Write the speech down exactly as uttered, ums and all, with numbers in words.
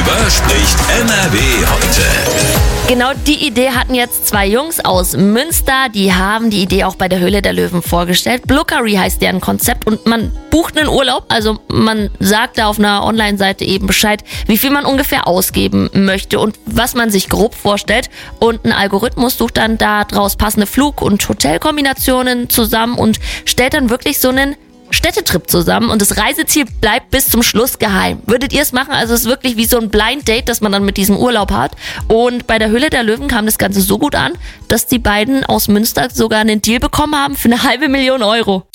Darüber spricht N R W heute. Genau die Idee hatten jetzt zwei Jungs aus Münster. Die haben die Idee auch bei der Höhle der Löwen vorgestellt. Bluckery heißt deren Konzept und man bucht einen Urlaub. Also man sagt da auf einer Online-Seite eben Bescheid, wie viel man ungefähr ausgeben möchte und was man sich grob vorstellt. Und ein Algorithmus sucht dann daraus passende Flug- und Hotelkombinationen zusammen und stellt dann wirklich so einen Städtetrip zusammen und das Reiseziel bleibt bis zum Schluss geheim. Würdet ihr es machen? Also es ist wirklich wie so ein Blind Date, das man dann mit diesem Urlaub hat. Und bei der Höhle der Löwen kam das Ganze so gut an, dass die beiden aus Münster sogar einen Deal bekommen haben für eine halbe Million Euro.